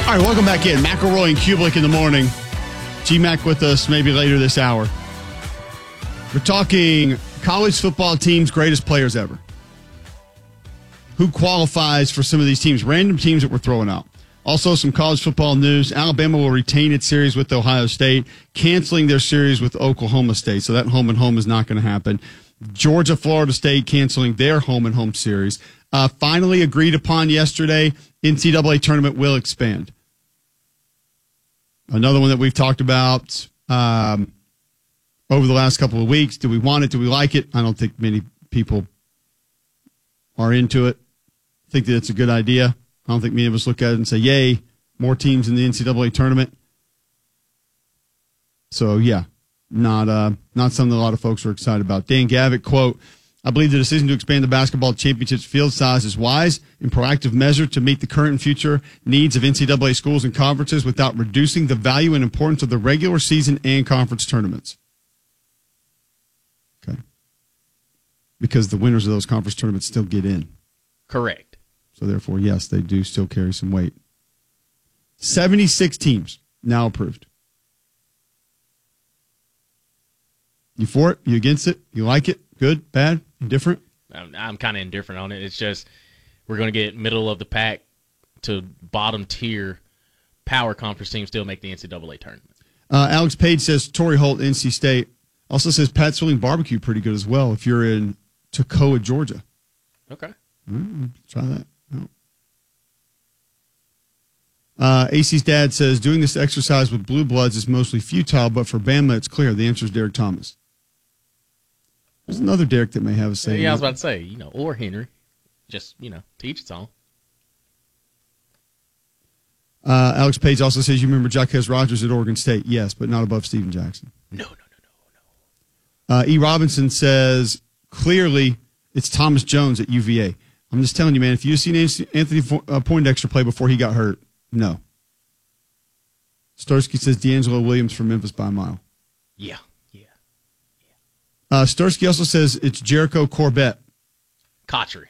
All right, welcome back in. McElroy and Kublik in the morning. G-Mac with us maybe later this hour. We're talking college football teams' greatest players ever. Who qualifies for some of these teams? Random teams that we're throwing out. Also, some college football news. Alabama will retain its series with Ohio State, canceling their series with Oklahoma State. So that home and home is not going to happen. Georgia, Florida State canceling their home and home series. Finally agreed upon yesterday, NCAA tournament will expand. Another one that we've talked about over the last couple of weeks. Do we want it? Do we like it? I don't think many people are into it. I think that it's a good idea. I don't think many of us look at it and say, yay, more teams in the NCAA tournament. So, yeah, not something a lot of folks are excited about. Dan Gavitt, quote, I believe the decision to expand the basketball championship's field size is wise and proactive measure to meet the current and future needs of NCAA schools and conferences without reducing the value and importance of the regular season and conference tournaments. Okay. Because the winners of those conference tournaments still get in. Correct. So, therefore, yes, they do still carry some weight. 76 teams now approved. You for it? You against it? You like it? Good? Bad? Indifferent? I'm kind of indifferent on it. It's just we're going to get middle of the pack to bottom tier power conference teams still make the NCAA tournament. Alex Page says Torrey Holt, NC State. Also says Pat Swilling Barbecue pretty good as well if you're in Toccoa, Georgia. Okay. Try that. No. AC's dad says doing this exercise with Blue Bloods is mostly futile, but for Bama it's clear. The answer is Derek Thomas. There's another Derek that may have a say. Yeah, I was about to say, or Henry. Just, to each its own. Alex Page also says, you remember Jaquez Rogers at Oregon State? Yes, but not above Steven Jackson. No. E. Robinson says, clearly, it's Thomas Jones at UVA. I'm just telling you, man, if you've seen Anthony Poindexter play before he got hurt, no. Stursky says D'Angelo Williams from Memphis by a mile. Yeah. Stursky also says it's Jericho Corbett. Cotchery.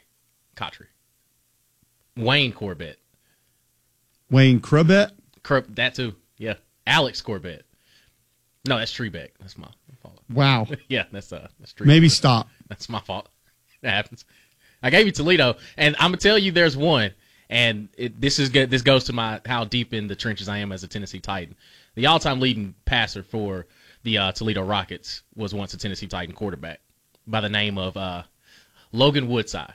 Wayne Corbett. Wayne Corbett? That too, yeah. Alex Corbett. No, that's Trebeck. That's my fault. Wow. Yeah, that's Trebeck. Maybe stop. That's my fault. That happens. I gave you Toledo, and I'm gonna tell you there's one, and this goes to how deep in the trenches I am as a Tennessee Titan. The all-time leading passer for the Toledo Rockets was once a Tennessee Titan quarterback by the name of Logan Woodside.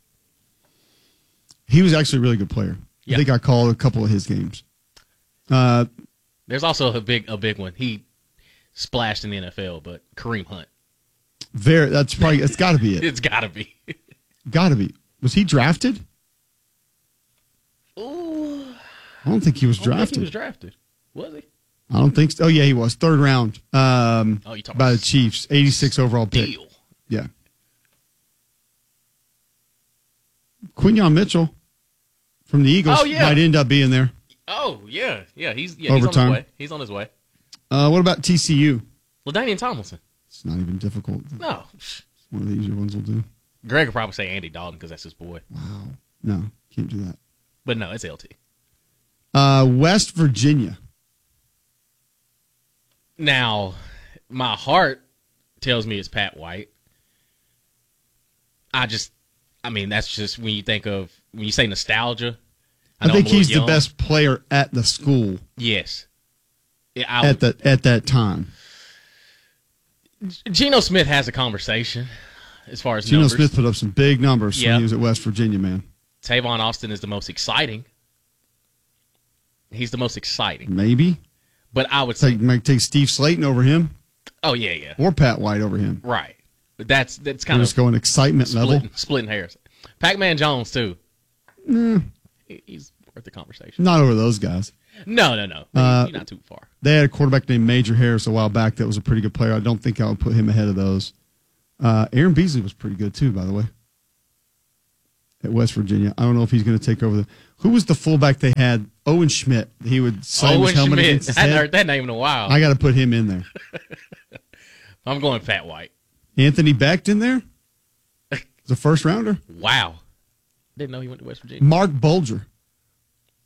He was actually a really good player. Yeah. I think I called a couple of his games. There's also a big one. He splashed in the NFL, but Kareem Hunt. It's got to be it. It's got to be. Got to be. Was he drafted? Ooh. I don't think he was drafted. He was drafted. Was he? I don't think so. Oh, yeah, he was. Third round by the Chiefs. 86 overall pick. Deal. Yeah. Quinyon Mitchell from the Eagles might end up being there. Oh, yeah. Yeah, he's on his way. He's on his way. What about TCU? LaDainian Tomlinson. It's not even difficult. No. It's one of the easier ones we'll do. Greg will probably say Andy Dalton because that's his boy. Wow. No, can't do that. But no, it's LT. West Virginia. Now, my heart tells me it's Pat White. That's just when you say nostalgia. I think he's the best player at the school. Yes. At that time. Geno Smith has a conversation as far as Geno numbers. Smith put up some big numbers when he was at West Virginia, man. Tavon Austin is the most exciting. He's the most exciting. Maybe. But I would say might take Steve Slayton over him. Oh, yeah. Or Pat White over him. Right. But that's kind of just going excitement level. Splitting hairs. Pac-Man Jones, too. He's worth the conversation. Not over those guys. No. You're not too far. They had a quarterback named Major Harris a while back that was a pretty good player. I don't think I would put him ahead of those. Aaron Beasley was pretty good, too, by the way, at West Virginia. I don't know if he's going to take over who was the fullback they had? Owen Schmidt. He would slam his helmet against his head. I hadn't heard that name in a while. I got to put him in there. I'm going Pat White. Anthony Becht in there? The first rounder? Wow. Didn't know he went to West Virginia. Mark Bulger.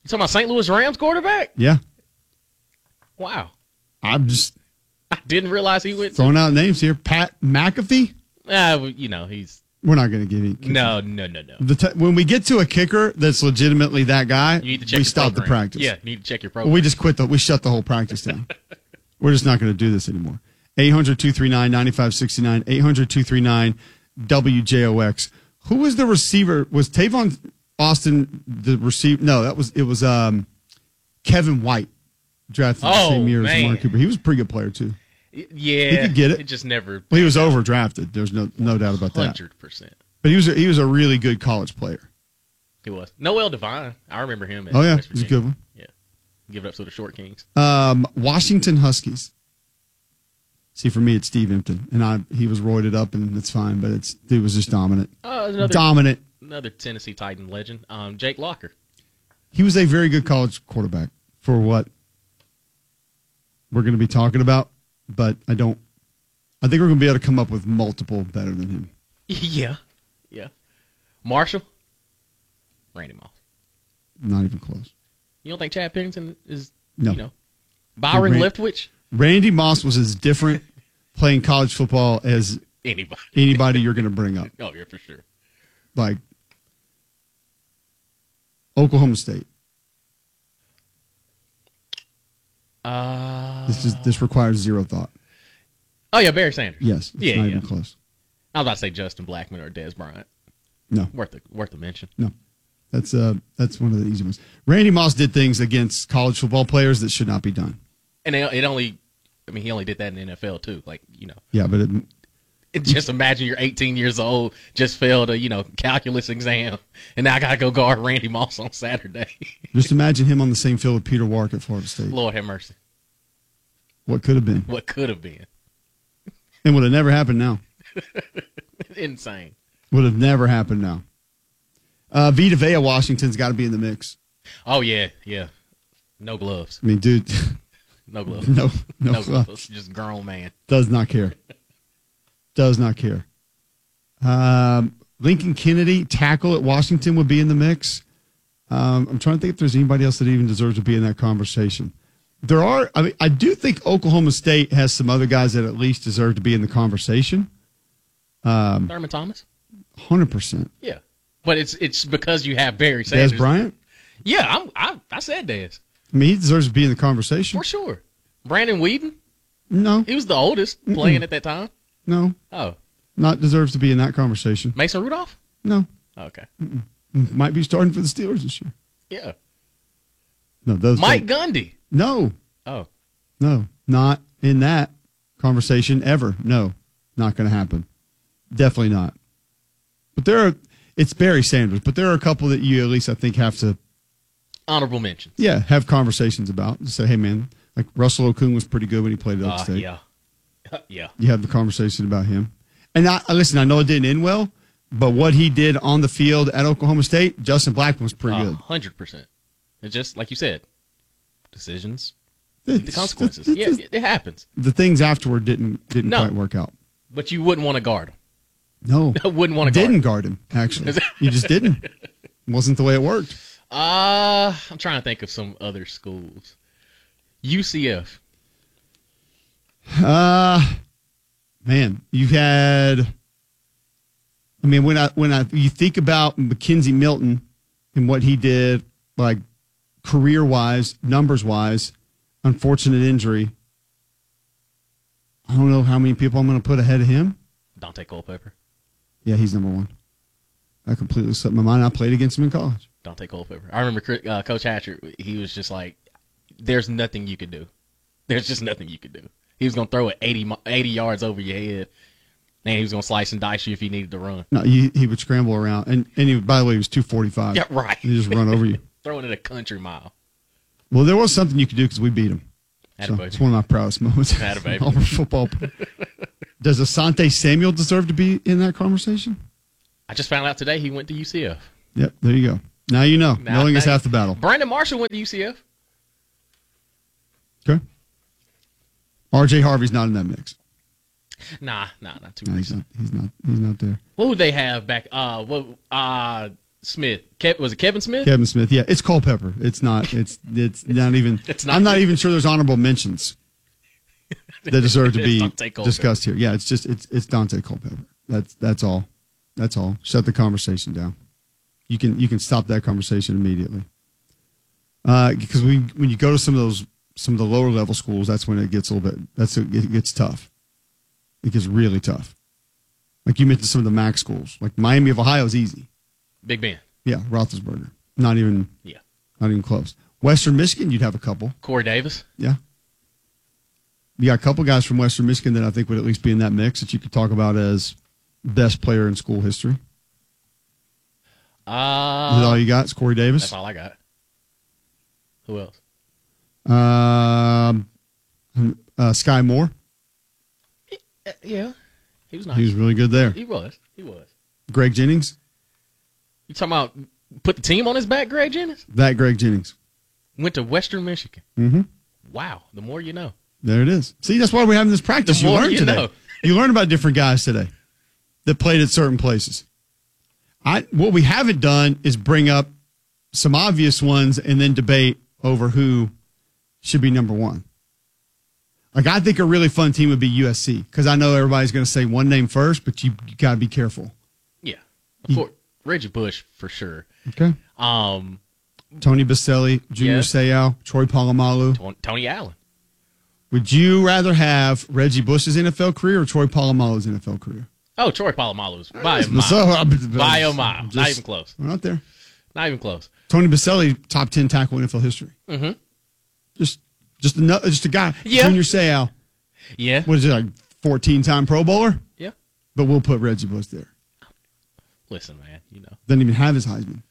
You talking about St. Louis Rams quarterback? Yeah. Wow. I'm just I didn't realize he went. throwing out names here. Pat McAfee? He's. We're not going to give you. No. When we get to a kicker that's legitimately that guy, You need to check we your stop the program. practice. Yeah, you need to check your program. We just quit. We shut the whole practice down. We're just not going to do this anymore. 800-239-9569. 800-239-WJOX. Who was the receiver? Was Tavon Austin the receiver? No, it was Kevin White, drafted the same year as Amari Cooper. He was a pretty good player too. Yeah, he could get it. It just never. Well, he was overdrafted. There's no doubt about that. 100%. But he was a really good college player. He was. Noel Devine. I remember him. Oh yeah, he's a good one. Yeah, give it up to the Short Kings. Washington Huskies. See, for me, it's Steve Empton, and he was roided up, and it's fine. But dude was just dominant. Dominant. Another Tennessee Titan legend, Jake Locker. He was a very good college quarterback for what we're going to be talking about, but I think we're going to be able to come up with multiple better than him. Yeah. Marshall, Randy Moss. Not even close. You don't think Chad Pennington is? No. Byron Leftwich. Randy Moss was as different playing college football as anybody you're going to bring up. Oh, yeah, for sure. Like Oklahoma State. This requires zero thought. Oh yeah, Barry Sanders. Yes, it's not even close. I was about to say Justin Blackman or Dez Bryant. No, worth a mention. No, that's one of the easy ones. Randy Moss did things against college football players that should not be done. And he only did that in the NFL too. Yeah, but just imagine you're 18 years old, just failed a calculus exam, and now I got to go guard Randy Moss on Saturday. Just imagine him on the same field with Peter Warrick at Florida State. Lord have mercy. What could have been? What could have been? And would have never happened now. Insane. Would have never happened now. Vita Vea, Washington's got to be in the mix. Oh yeah. No gloves. I mean, dude. No gloves. No gloves. Just grown man. Does not care. Does not care. Lincoln Kennedy, tackle at Washington, would be in the mix. I'm trying to think if there's anybody else that even deserves to be in that conversation. There are. I do think Oklahoma State has some other guys that at least deserve to be in the conversation. Thurman Thomas. 100%. Yeah, but it's because you have Barry Sanders. Dez Bryant. Yeah, I said Dez. I mean, he deserves to be in the conversation for sure. Brandon Whedon. No, he was the oldest playing at that time. No. Oh. Not deserves to be in that conversation. Mason Rudolph? No. Okay. Might be starting for the Steelers this year. Yeah. No, those Mike Gundy. No. Oh. No, not in that conversation ever. No, not going to happen. Definitely not. But it's Barry Sanders, but there are a couple that you at least I think have to. Honorable mentions. Yeah, have conversations about. Just say, hey, man, like Russell Okung was pretty good when he played at Oak State. Yeah. Yeah. You have the conversation about him. And listen, I know it didn't end well, but what he did on the field at Oklahoma State, Justin Blackman was pretty good. 100%. It's just like you said, decisions, the consequences. It happens. The things afterward didn't quite work out. But you wouldn't want to guard him. No. Wouldn't want to Didn't guard him, actually. You just didn't. It wasn't the way it worked. I'm trying to think of some other schools. UCF. Man, you had. I mean, you think about Mackenzie Milton and what he did, like career wise, numbers wise, unfortunate injury. I don't know how many people I'm going to put ahead of him. Dante Culpepper. Yeah, he's number one. I completely slipped my mind. I played against him in college. Dante Culpepper. I remember Coach Hatcher. He was just like, "There's nothing you could do. There's just nothing you could do." He was going to throw it 80 yards over your head, and he was going to slice and dice you if he needed to run. No, he would scramble around, and he, by the way, he was 245. Yeah, right. He just run over you, throwing it a country mile. Well, there was something you could do because we beat him. So it's one of my proudest moments. Auburn football. Does Asante Samuel deserve to be in that conversation? I just found out today he went to UCF. Yep, there you go. Now you know. Knowing is half the battle. Brandon Marshall went to UCF. Okay. R.J. Harvey's not in that mix. Nah, not too much. He's not there. What would they have back? Smith. Was it Kevin Smith? Kevin Smith. Yeah, it's Culpepper. It's not. It's not even. I'm not even sure there's honorable mentions that deserve to be discussed here. Yeah, it's Dante Culpepper. That's all. That's all. Shut the conversation down. You can stop that conversation immediately. Because when you go to some of the lower level schools, that's when it gets a little bit. It gets tough. It gets really tough. Like you mentioned, some of the MAC schools, like Miami of Ohio, is easy. Big Ben. Yeah, Roethlisberger. Not even close. Western Michigan, you'd have a couple. Corey Davis. Yeah. You got a couple guys from Western Michigan that I think would at least be in that mix that you could talk about as best player in school history. Is that all you got? It's Corey Davis? That's all I got. Who else? Sky Moore. Yeah. He was nice. He was really good there. He was. Greg Jennings. You talking about put the team on his back, Greg Jennings? That Greg Jennings. Went to Western Michigan. Mm-hmm. Wow. The more you know. There it is. See, that's why we're having this practice. The You more learned you today. know. You learned about different guys today that played at certain places. What we haven't done is bring up some obvious ones and then debate over who should be number one. Like, I think a really fun team would be USC because I know everybody's going to say one name first, but you got to be careful. Yeah. Of course. Reggie Bush, for sure. Okay. Tony Baselli, Junior Seau, Troy Polamalu. Tony Allen. Would you rather have Reggie Bush's NFL career or Troy Polamalu's NFL career? Oh, Troy Polamalu's by a mile. By a mile. Not even close. We're not there. Not even close. Tony Baselli, top 10 tackle in NFL history. Mm-hmm. Just a guy. Yeah. Junior Seau. Yeah. What is it, like 14-time Pro Bowler? Yeah. But we'll put Reggie Bush there. Listen, man, you know. Doesn't even have his Heisman.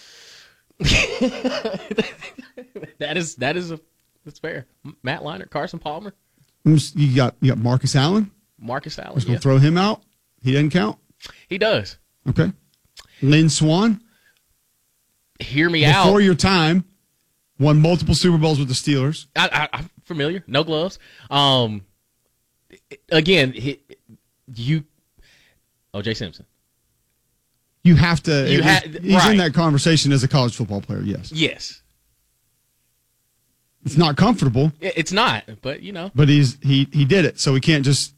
That's fair. Matt Leinart, Carson Palmer. You got Marcus Allen. Marcus Allen. We're going to throw him out. He doesn't count. He does. Okay. Lynn Swann. Hear me out. Before your time, won multiple Super Bowls with the Steelers. I'm familiar. No gloves. Again, O.J. Simpson. You have to. He's right. in that conversation as a college football player. Yes. Yes. It's not comfortable. It's not, but you know. But he did it, so we can't just.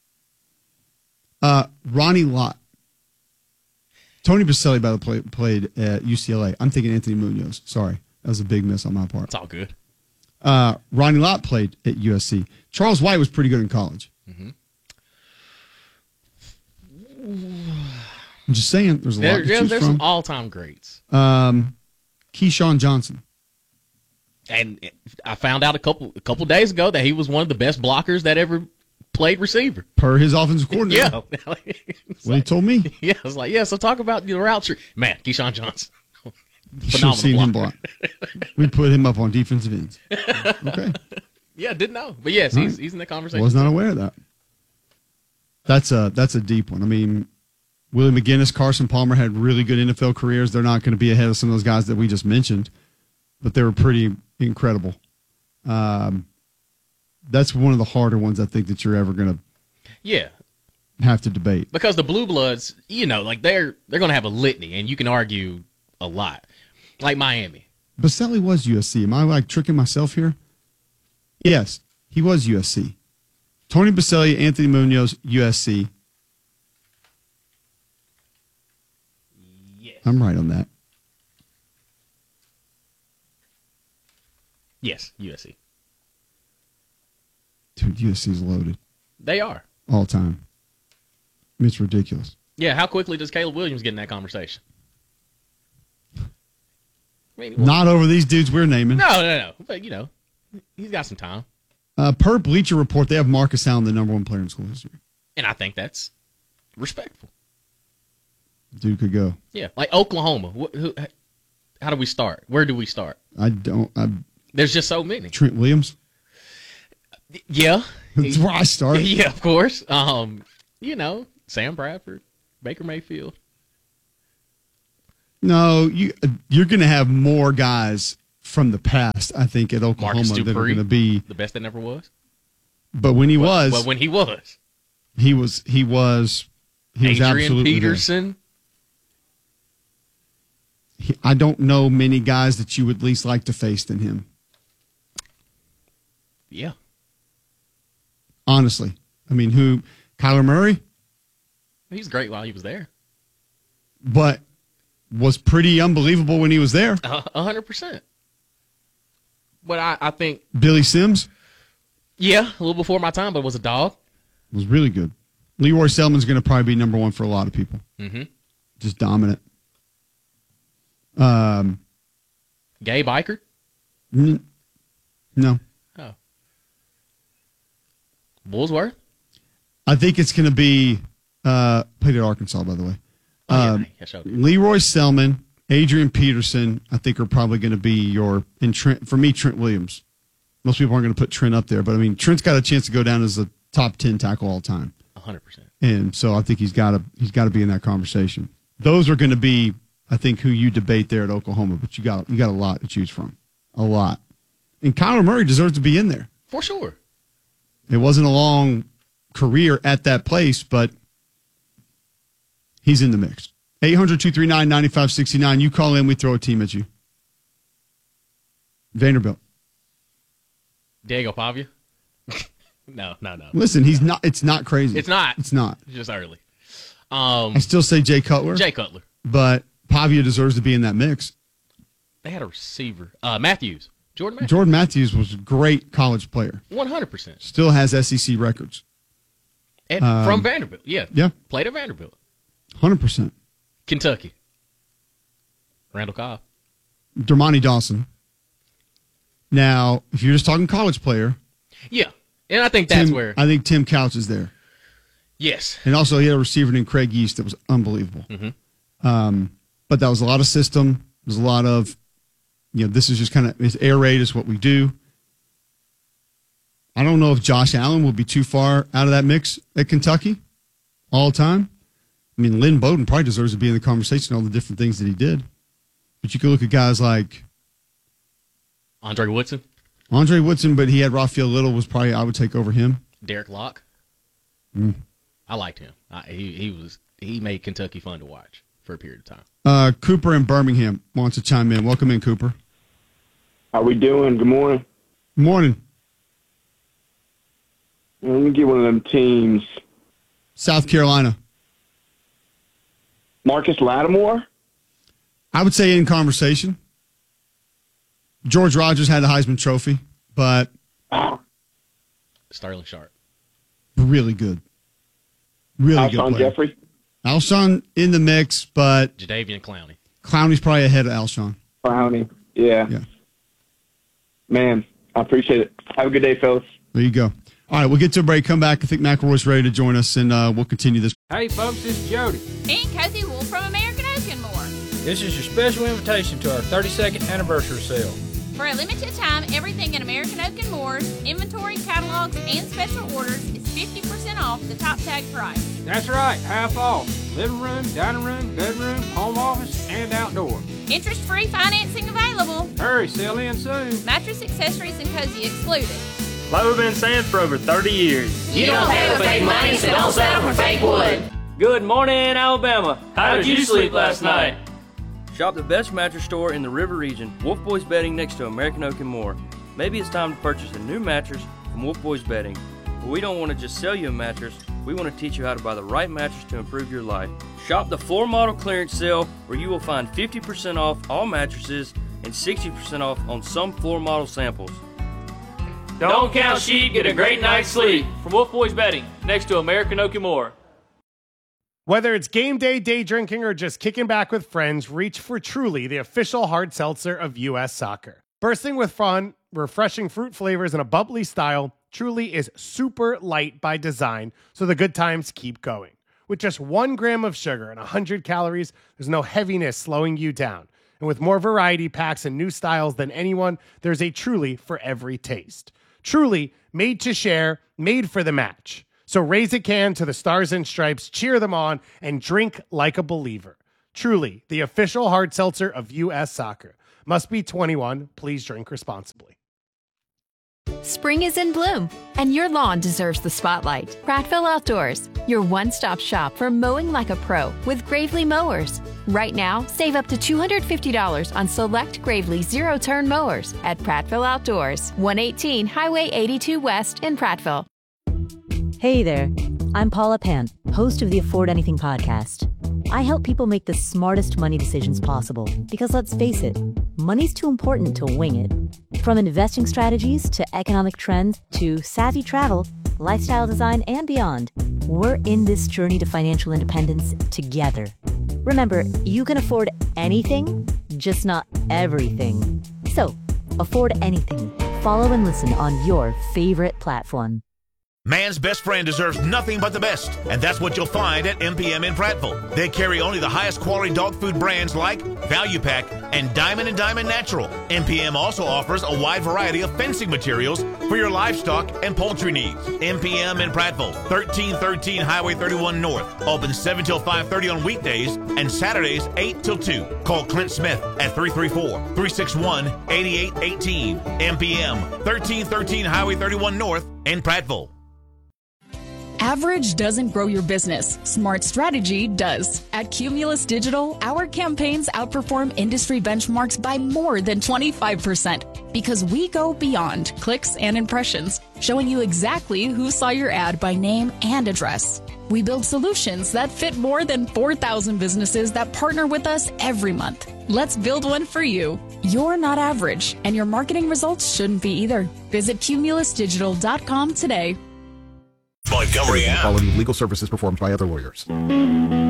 Ronnie Lott. Tony Baselli, by the way, played at UCLA. I'm thinking Anthony Munoz. Sorry, that was a big miss on my part. It's all good. Ronnie Lott played at USC. Charles White was pretty good in college. Mm-hmm. I'm just saying, there's a lot to choose from. There's some all-time greats. Keyshawn Johnson. And I found out a couple days ago that he was one of the best blockers that ever played receiver. Per his offensive coordinator. Yeah. He told me. Yeah, I was like, so talk about the route tree. Man, Keyshawn Johnson. Should have seen him block. We put him up on defensive ends. Okay. Yeah, didn't know. But yes, he's in the conversation. Was not aware of that. That's a deep one. I mean, Willie McGinnis, Carson Palmer had really good NFL careers. They're not going to be ahead of some of those guys that we just mentioned, but they were pretty incredible. That's one of the harder ones I think that you're ever going to have to debate. Because the Blue Bloods, like they're going to have a litany, and you can argue a lot. Like Miami. Baselli was USC. Am I like tricking myself here? Yes, he was USC. Tony Baselli, Anthony Munoz, USC. Yes. I'm right on that. Yes, USC. Dude, USC's loaded. They are. All time. I mean, it's ridiculous. Yeah, how quickly does Caleb Williams get in that conversation? Not over these dudes we're naming. No. But, he's got some time. Per Bleacher Report, they have Marcus Allen the number one player in school history. And I think that's respectful. Dude could go. Yeah, like Oklahoma. How do we start? Where do we start? There's just so many. Trent Williams. Yeah. That's where I start. Yeah, of course. Sam Bradford, Baker Mayfield. No, you're going to have more guys from the past, I think, at Oklahoma Marcus Dupree, that are going to be the best that never was. But when he was, he was Adrian absolutely Peterson. I don't know many guys that you would least like to face than him. Yeah. Honestly. I mean, Kyler Murray? He's great while he was there. But was pretty unbelievable when he was there. 100%. But I think... Billy Sims? Yeah, a little before my time, but was a dog. Was really good. Leroy Selman's going to probably be number one for a lot of people. Mm-hmm. Just dominant. Gabe Ikard? No. Oh. Bullsworth? I think it's going to be played at Arkansas, by the way. Leroy Selman, Adrian Peterson, I think are probably going to be and Trent, for me, Trent Williams. Most people aren't going to put Trent up there, but I mean, Trent's got a chance to go down as a top 10 tackle all time. 100%. And so I think he's got to be in that conversation. Those are going to be, I think, who you debate there at Oklahoma, but you got a lot to choose from. A lot. And Kyler Murray deserves to be in there. For sure. It wasn't a long career at that place, but he's in the mix. 800-239-9569. You call in, we throw a team at you. Vanderbilt. Diego Pavia? No. Listen, it's not crazy. It's not. It's not. It's just early. I still say Jay Cutler. Jay Cutler. But Pavia deserves to be in that mix. They had a receiver. Matthews. Jordan Matthews. Jordan Matthews was a great college player. 100%. Still has SEC records. And from Vanderbilt. Yeah. Yeah. Played at Vanderbilt. 100%. Kentucky. Randall Cobb. Dermontti Dawson. Now, if you're just talking college player. Yeah. And I think that's where. I think Tim Couch is there. Yes. And also he had a receiver named Craig Yeast that was unbelievable. Mm-hmm. But that was a lot of system. There's a lot of, this is just kind of, it's air raid is what we do. I don't know if Josh Allen will be too far out of that mix at Kentucky all the time. I mean, Lynn Bowden probably deserves to be in the conversation, all the different things that he did. But you could look at guys like Andre Woodson, but he had Raphael Little was probably, I would take over him. Derek Locke. I liked him. He made Kentucky fun to watch for a period of time. Cooper in Birmingham wants to chime in. Welcome in, Cooper. How we doing? Good morning. Morning. Let me get one of them teams. South Carolina. Marcus Lattimore? I would say in conversation. George Rogers had the Heisman Trophy, but Sterling Sharp. Really good. Really good player. Jeffrey? Alshon in the mix, but Jadeveon Clowney. Clowney's probably ahead of Alshon. Clowney, yeah. Man, I appreciate it. Have a good day, fellas. There you go. All right, we'll get to a break. Come back. I think McElroy's ready to join us, and we'll continue this. Hey, folks, this is Jody. And Cozy Wolf from American Oak and More. This is your special invitation to our 32nd anniversary sale. For a limited time, everything in American Oak and Moore's inventory, catalogs, and special orders is 50% off the top tag price. That's right, half off. Living room, dining room, bedroom, home office, and outdoor. Interest-free financing available. Hurry, sell in soon. Mattress accessories and cozy excluded. Like we've been saying for over 30 years. You don't pay with fake money, so don't settle for fake wood. Good morning, Alabama. How did you sleep last night? Shop the best mattress store in the River region, Wolf Boys Bedding next to American Oak and More. Maybe it's time to purchase a new mattress from Wolf Boys Bedding. But we don't want to just sell you a mattress, we want to teach you how to buy the right mattress to improve your life. Shop the floor model clearance sale where you will find 50% off all mattresses and 60% off on some floor model samples. Don't count sheep, get a great night's sleep. From Wolf Boys Bedding, next to American Oak and More. Whether it's game day, day drinking, or just kicking back with friends, reach for Truly, the official hard seltzer of U.S. Soccer. Bursting with fun, refreshing fruit flavors, and a bubbly style, Truly is super light by design, so the good times keep going. With just 1 gram of sugar and 100 calories, there's no heaviness slowing you down. And with more variety packs and new styles than anyone, there's a Truly for every taste. Truly, made to share, made for the match. So raise a can to the Stars and Stripes, cheer them on, and drink like a believer. Truly, the official hard seltzer of U.S. Soccer. Must be 21. Please drink responsibly. Spring is in bloom, and your lawn deserves the spotlight. Prattville Outdoors, your one-stop shop for mowing like a pro with Gravely Mowers. Right now, save up to $250 on select Gravely zero-turn mowers at Prattville Outdoors, 118 Highway 82 West in Prattville. Hey there, I'm Paula Pant, host of the Afford Anything podcast. I help people make the smartest money decisions possible because, let's face it, money's too important to wing it. From investing strategies to economic trends to savvy travel, lifestyle design, and beyond, we're in this journey to financial independence together. Remember, you can afford anything, just not everything. So, afford anything. Follow and listen on your favorite platform. Man's best friend deserves nothing but the best, and that's what you'll find at MPM in Prattville. They carry only the highest quality dog food brands like Value Pack and Diamond Natural. MPM also offers a wide variety of fencing materials for your livestock and poultry needs. MPM in Prattville, 1313 Highway 31 North. Open 7 till 5:30 on weekdays and Saturdays 8 till 2. Call Clint Smith at 334-361-8818. MPM, 1313 Highway 31 North in Prattville. Average doesn't grow your business. Smart strategy does. At Cumulus Digital, our campaigns outperform industry benchmarks by more than 25% because we go beyond clicks and impressions, showing you exactly who saw your ad by name and address. We build solutions that fit more than 4,000 businesses that partner with us every month. Let's build one for you. You're not average, and your marketing results shouldn't be either. Visit cumulusdigital.com today. Montgomery App. Quality legal services performed by other lawyers.